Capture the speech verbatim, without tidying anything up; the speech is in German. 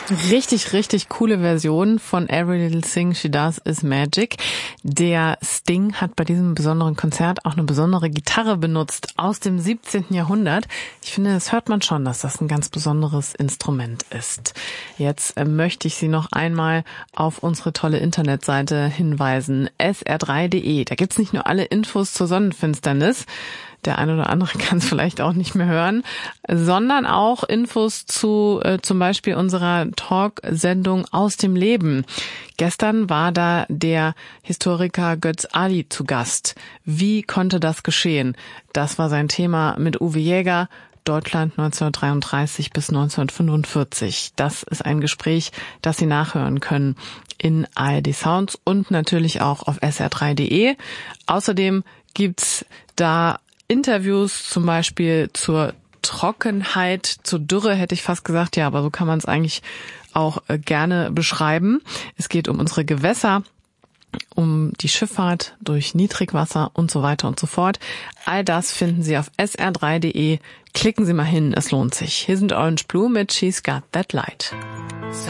Richtig, richtig coole Version von Every Little Thing She Does Is Magic. Der Sting hat bei diesem besonderen Konzert auch eine besondere Gitarre benutzt aus dem siebzehnten Jahrhundert. Ich finde, das hört man schon, dass das ein ganz besonderes Instrument ist. Jetzt äh, möchte ich Sie noch einmal auf unsere tolle Internetseite hinweisen, S R drei Punkt D E. Da gibt's nicht nur alle Infos zur Sonnenfinsternis, der eine oder andere kann es vielleicht auch nicht mehr hören, sondern auch Infos zu äh, zum Beispiel unserer Talk-Sendung Aus dem Leben. Gestern war da der Historiker Götz Ali zu Gast. Wie konnte das geschehen? Das war sein Thema mit Uwe Jäger, Deutschland neunzehnhundertdreiunddreißig bis neunzehnhundertfünfundvierzig. Das ist ein Gespräch, das Sie nachhören können in A R D Sounds und natürlich auch auf S R drei Punkt D E. Außerdem gibt's da Interviews zum Beispiel zur Trockenheit, zur Dürre hätte ich fast gesagt, ja, aber so kann man es eigentlich auch äh, gerne beschreiben. Es geht um unsere Gewässer, um die Schifffahrt durch Niedrigwasser und so weiter und so fort. All das finden Sie auf S R drei Punkt D E. Klicken Sie mal hin, es lohnt sich. Hier sind Orange Blue mit She's Got That Light.